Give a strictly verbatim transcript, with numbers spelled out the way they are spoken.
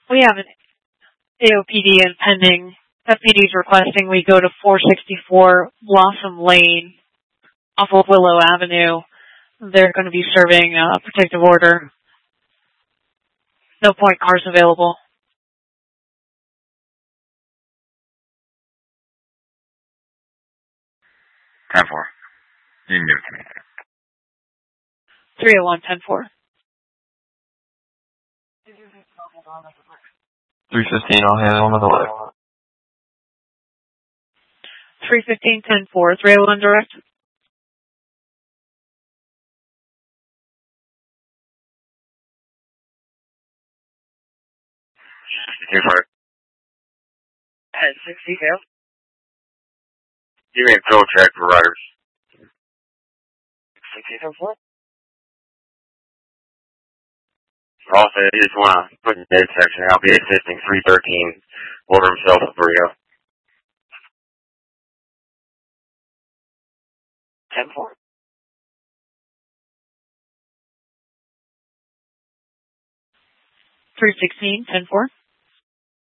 We have an A O P D and pending. F P D is requesting we go to four sixty-four Blossom Lane off of Willow Avenue. They're going to be serving a protective order. No point cars available. ten four. You can give it to me. three oh one, ten four. three fifteen, I'll handle on the way. three fifteen, ten four. three oh one direct. Here for it. At six detail. Give me a fill check for riders. six detail four. Also, I just want to put in the dead section. I'll be assisting three thirteen. Order himself a burrito. ten four. three sixteen, ten four.